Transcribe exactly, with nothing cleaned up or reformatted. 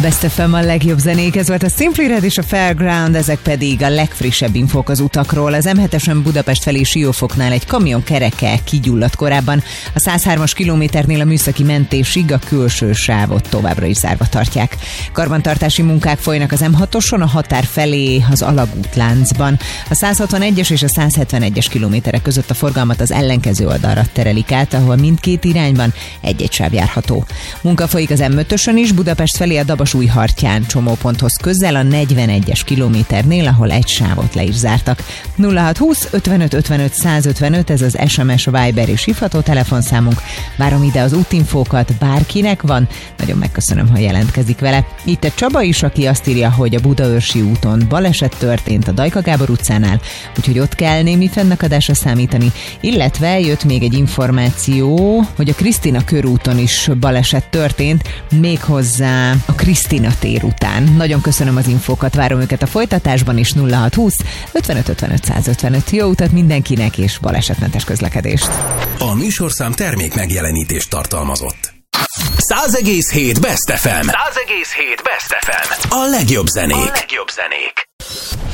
Best ef em, a legjobb zenék, ez volt a Simply Red és a Fairground, ezek pedig a legfrissebb infók az utakról. Az em hetesen Budapest felé Siófoknál egy kamion kereke kigyulladt korábban. A száz hármas kilométernél a műszaki mentésig a külső sávot továbbra is zárva tartják. Karbantartási munkák folynak az em hatoson a határ felé az alagútláncban. A száz hatvanegyes és a száz hetvenegyes kilométerek között a forgalmat az ellenkező oldalra terelik át, ahol mindkét irányban egy-egy sáv járható. Munka folyik az em ötösön is, Budapest felé a Dabas-Újhartyán csomóponthoz közel a negyvenegyes kilométernél, ahol egy sávot le is zártak. nulla hat húsz ötvenöt ötvenöt száz ötvenöt, ez az es em es, Viber és hívható telefonszámunk. Várom ide az útinfókat, bárkinek van, nagyon megköszönöm, ha jelentkezik vele. Itt a Csaba is, aki azt írja, hogy a Budaörsi úton baleset történt a Dajka Gábor utcánál, úgyhogy ott kell némi fennakadásra számítani, illetve jött még egy információ, hogy a Krisztina körúton is baleset történt, méghozzá a Krisztina tér után. Nagyon köszönöm az infókat, várom őket a folytatásban is. Nulla hat húsz ötvenöt ötvenöt száz ötvenöt. Jó utat mindenkinek és balesetmentes közlekedést. A műsorszám termék megjelenítést tartalmazott. száz egész hét Best ef em. száz egész hét Best ef em. A legjobb zenék. A legjobb zenék.